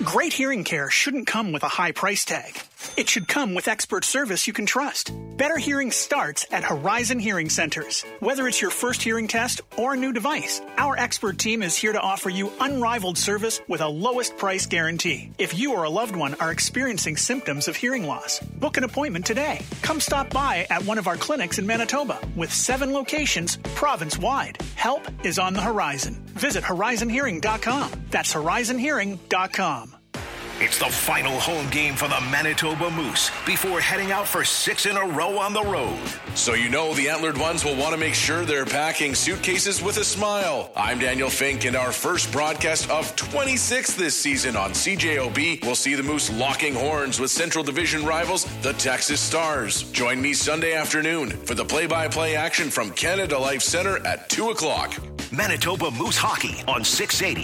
Great hearing care shouldn't come with a high price tag. It should come with expert service you can trust. Better hearing starts at Horizon Hearing Centers. Whether it's your first hearing test or a new device, our expert team is here to offer you unrivaled service with a lowest price guarantee. If you or a loved one are experiencing symptoms of hearing loss, book an appointment today. Come stop by at one of our clinics in Manitoba with 7 locations province-wide. Help is on the horizon. Visit horizonhearing.com. That's horizonhearing.com. It's the final home game for the Manitoba Moose before heading out for 6 in a row on the road. So you know the Antlered Ones will want to make sure they're packing suitcases with a smile. I'm Daniel Fink, and our first broadcast of 26 this season on CJOB will see the Moose locking horns with Central Division rivals, the Texas Stars. Join me Sunday afternoon for the play-by-play action from Canada Life Center at 2 o'clock. Manitoba Moose Hockey on 680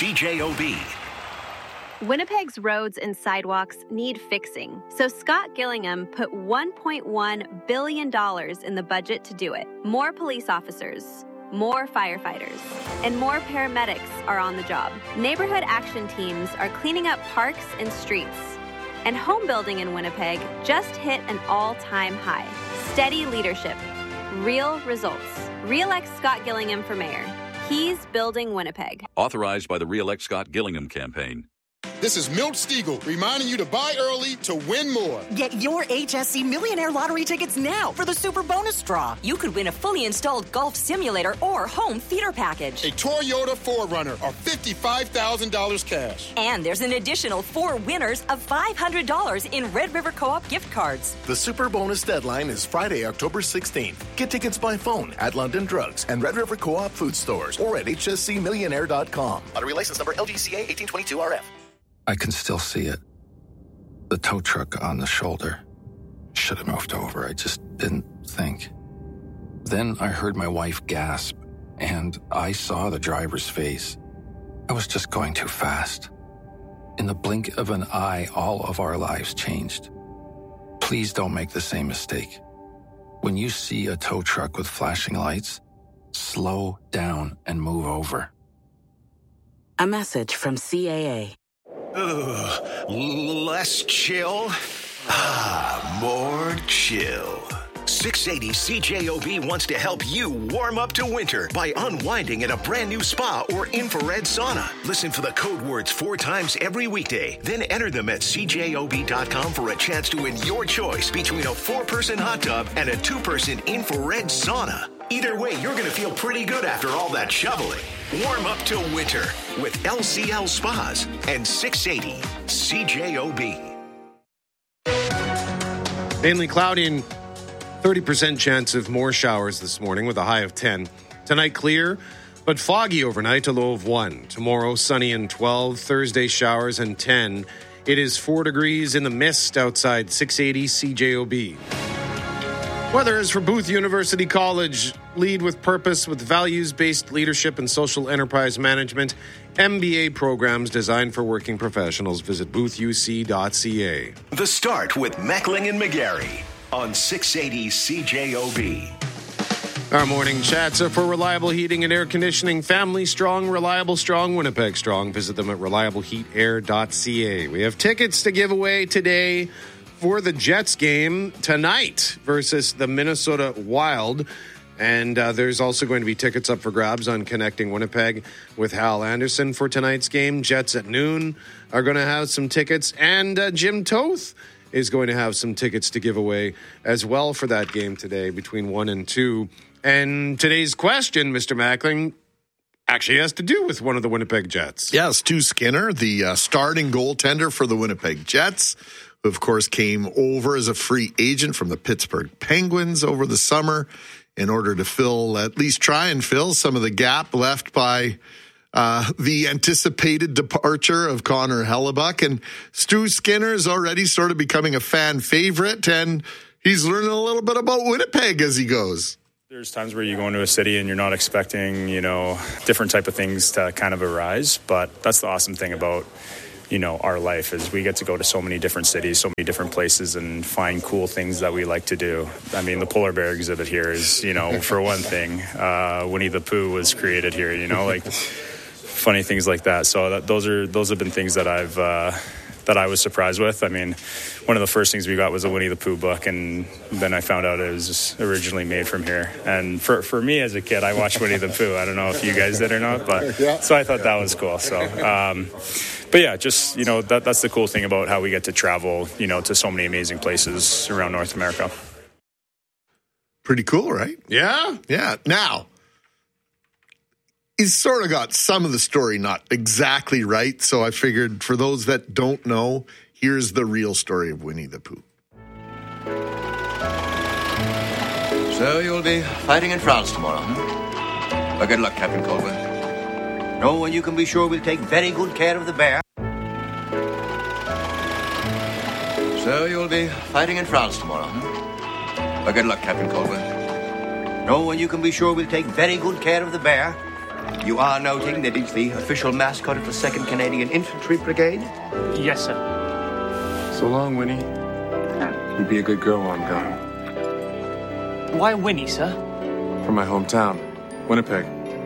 CJOB. Winnipeg's roads and sidewalks need fixing, so Scott Gillingham put $1.1 billion in the budget to do it. More police officers, more firefighters, and more paramedics are on the job. Neighborhood action teams are cleaning up parks and streets. And home building in Winnipeg just hit an all-time high. Steady leadership, real results. Re-elect Scott Gillingham for mayor. He's building Winnipeg. Authorized by the Re-elect Scott Gillingham campaign. This is Milt Stiegel reminding you to buy early to win more. Get your HSC Millionaire Lottery tickets now for the Super Bonus Draw. You could win a fully installed golf simulator or home theater package. A Toyota 4Runner or $55,000 cash. And there's an additional 4 winners of $500 in Red River Co-op gift cards. The Super Bonus deadline is Friday, October 16th. Get tickets by phone at London Drugs and Red River Co-op food stores or at hscmillionaire.com. Lottery license number LGCA 1822RF. I can still see it. The tow truck on the shoulder. Should have moved over. I just didn't think. Then I heard my wife gasp, and I saw the driver's face. I was just going too fast. In the blink of an eye, all of our lives changed. Please don't make the same mistake. When you see a tow truck with flashing lights, slow down and move over. A message from CAA. Ugh, less chill, more chill. 680 CJOB wants to help you warm up to winter by unwinding in a brand new spa or infrared sauna. Listen for the code words 4 times every weekday. Then enter them at CJOB.com for a chance to win your choice between a 4-person hot tub and a 2-person infrared sauna. Either way, you're going to feel pretty good after all that shoveling. Warm up to winter with LCL Spas and 680 CJOB. Mainly cloudy and 30% chance of more showers this morning with a high of 10. Tonight clear, but foggy overnight, a low of 1. Tomorrow sunny and 12. Thursday showers and 10. It is 4 degrees in the mist outside 680 CJOB. Weather is for Booth University College. Lead with purpose with values-based leadership and social enterprise management. MBA programs designed for working professionals. Visit boothUC.ca. The Start with Meckling and McGarry on 680 CJOB. Our morning chats are for Reliable Heating and Air Conditioning. Family strong, reliable strong, Winnipeg strong. Visit them at reliableheatair.ca. We have tickets to give away today for the Jets game tonight versus the Minnesota Wild. And there's also going to be tickets up for grabs on Connecting Winnipeg with Hal Anderson for tonight's game. Jets at noon are going to have some tickets. And Jim Toth is going to have some tickets to give away as well for that game today between 1 and 2. And today's question, Mr. Mackling, actually has to do with one of the Winnipeg Jets. Yes, Stu Skinner, the starting goaltender for the Winnipeg Jets, who, of course, came over as a free agent from the Pittsburgh Penguins over the summer in order to at least try and fill some of the gap left by the anticipated departure of Connor Hellebuck. And Stu Skinner is already sort of becoming a fan favorite, and he's learning a little bit about Winnipeg as he goes. There's times where you go into a city and you're not expecting, different type of things to kind of arise. But that's the awesome thing about, our life is we get to go to so many different cities, so many different places and find cool things that we like to do. I mean, the polar bear exhibit here is, for one thing, Winnie the Pooh was created here, funny things like that. So those have been things that I was surprised with. I mean, one of the first things we got was a Winnie the Pooh book, and then I found out it was just originally made from here. And for me as a kid, I watched Winnie the Pooh. I don't know if you guys did or not, but so I thought that was cool. So, but yeah, just, that's the cool thing about how we get to travel, to so many amazing places around North America. Pretty cool, right? Yeah. Yeah. Now, he's sort of got some of the story not exactly right, so I figured for those that don't know, here's the real story of Winnie the Pooh. So you'll be fighting in France tomorrow, huh? Well, good luck, Captain Colwyn. No one you can be sure will take very good care of the bear. So you'll be fighting in France tomorrow, huh? Well, good luck, Captain Colwyn. No one you can be sure will take very good care of the bear. You are noting that it's the official mascot of the 2nd Canadian Infantry Brigade? Yes, sir. So long, Winnie. You be a good girl while I'm gone. Why Winnie, sir? From my hometown, Winnipeg.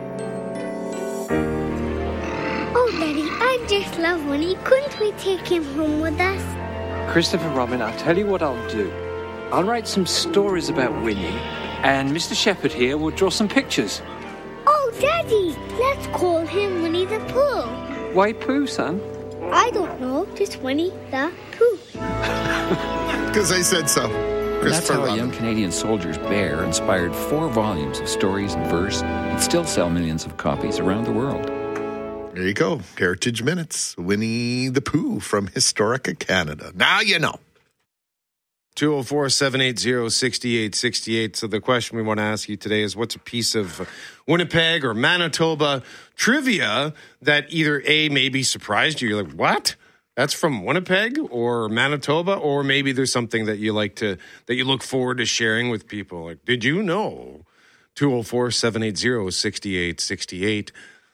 Oh, Daddy, I just love Winnie. Couldn't we take him home with us? Christopher Robin, I'll tell you what I'll do. I'll write some stories about Winnie, and Mr. Shepherd here will draw some pictures. Oh, Daddy, let's call him Winnie the Pooh. Why Pooh, son? I don't know, just Winnie the Pooh. Because I said so. That's how a young Canadian soldier's bear inspired 4 volumes of stories and verse that still sell millions of copies around the world. There you go. Heritage Minutes. Winnie the Pooh from Historica Canada. Now you know. 204-780-6868. So the question we want to ask you today is, what's a piece of Winnipeg or Manitoba trivia that either A, maybe surprised you? You're like, what? That's from Winnipeg or Manitoba? Or maybe there's something that you that you look forward to sharing with people. Like, did you know? 204-780-6868.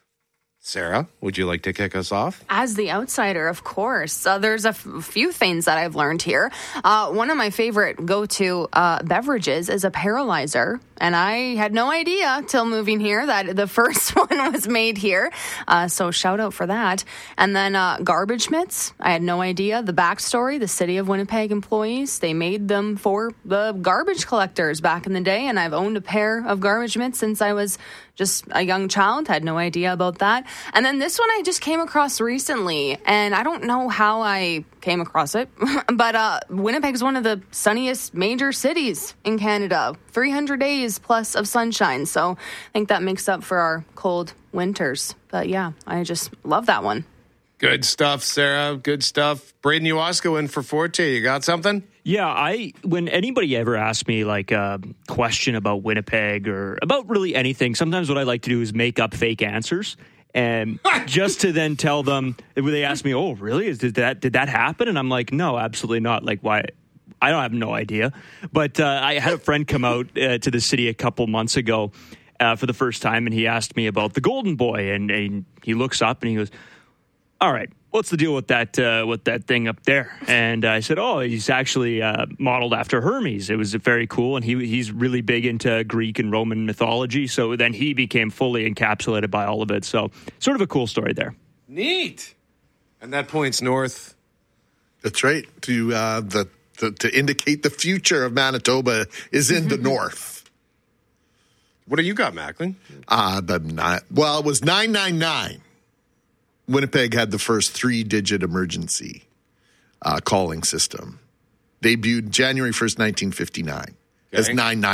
Sarah, would you like to kick us off? As the outsider, of course. There's a few things that I've learned here. One of my favorite go-to beverages is a paralyzer. And I had no idea till moving here that the first one was made here. So shout out for that. And then garbage mitts. I had no idea. The backstory, the City of Winnipeg employees, they made them for the garbage collectors back in the day. And I've owned a pair of garbage mitts since I was just a young child. Had no idea about that. And then this one I just came across recently, and I don't know how I came across it, but Winnipeg's one of the sunniest major cities in Canada. 300 days plus of sunshine, so I think that makes up for our cold winters. But yeah, I just love that one. Good stuff, Sarah. Good stuff. Braden Uwasko in for Forte. You got something? Yeah, when anybody ever asks me like a question about Winnipeg or about really anything, sometimes what I like to do is make up fake answers. And just to then tell them, they ask me, "Oh, really? Did that happen?" And I'm like, "No, absolutely not. Like, why? I don't have no idea." But I had a friend come out to the city a couple months ago for the first time, and he asked me about the Golden Boy, and he looks up and he goes, "All right, what's the deal with that thing up there?" And I said, "Oh, he's actually modeled after Hermes. It was very cool, and he's really big into Greek and Roman mythology. So then he became fully encapsulated by all of it. So sort of a cool story there." Neat. And that points north. That's right. To indicate the future of Manitoba is in the north. What do you got, Macklin? It was 999. Winnipeg had the first 3-digit emergency calling system. Debuted January 1st, 1959 as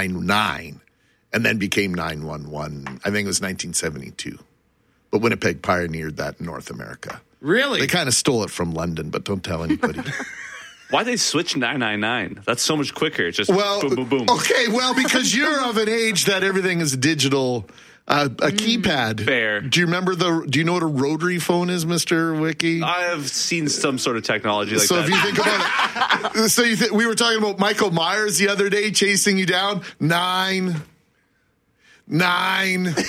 999 and then became 911. I think it was 1972. But Winnipeg pioneered that in North America. Really? They kind of stole it from London, but don't tell anybody. Why'd they switch 999? That's so much quicker. It's just boom, boom, boom. Okay, because you're of an age that everything is digital. A keypad. Fair. Do you remember do you know what a rotary phone is, Mr. Wiki? I have seen some sort of technology like that. So if you think about it, we were talking about Michael Myers the other day chasing you down. 9 9 9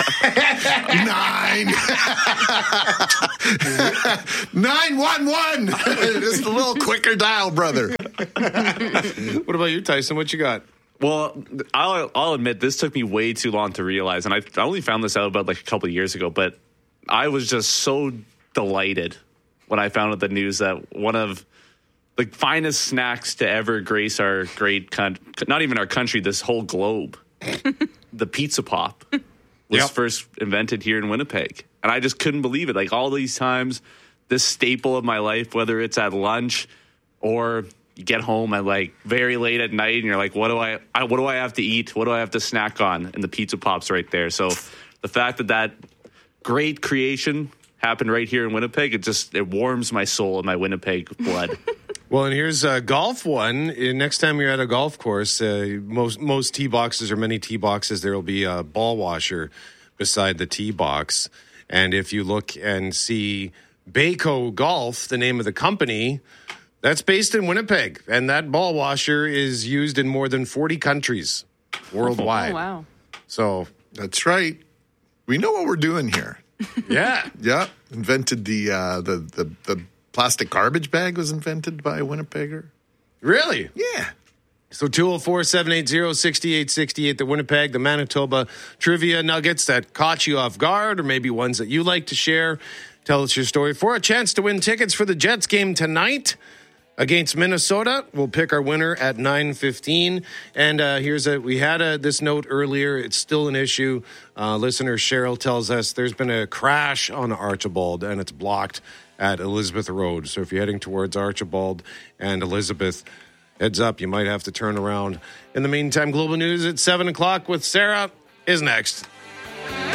911. Just a little quicker dial, brother. What about you, Tyson? What you got? Well, I'll admit this took me way too long to realize, and I only found this out about like a couple of years ago, but I was just so delighted when I found out the news that one of the finest snacks to ever grace our great not even our country, this whole globe, the Pizza Pop, was first invented here in Winnipeg. And I just couldn't believe it. Like all these times, this staple of my life, whether it's at lunch or you get home at like very late at night and you're like, what do I have to eat? What do I have to snack on? And the Pizza Pop's right there. So the fact that great creation happened right here in Winnipeg, it warms my soul and my Winnipeg blood. Well, and here's a golf one. Next time you're at a golf course, most tee boxes or many tee boxes, there will be a ball washer beside the tee box. And if you look and see Bayco Golf, the name of the company, that's based in Winnipeg. And that ball washer is used in more than 40 countries worldwide. Oh, wow. So that's right. We know what we're doing here. Yeah. Yeah. Invented the plastic garbage bag was invented by a Winnipegger. Really? Yeah. So 204-780-6868, the Winnipeg, the Manitoba trivia nuggets that caught you off guard, or maybe ones that you like to share. Tell us your story for a chance to win tickets for the Jets game tonight against Minnesota. We'll pick our winner at 9:15. And we had this note earlier. It's still an issue. Listener Cheryl tells us there's been a crash on Archibald, and it's blocked at Elizabeth Road. So if you're heading towards Archibald and Elizabeth, heads up, you might have to turn around. In the meantime, Global News at 7 o'clock with Sarah is next.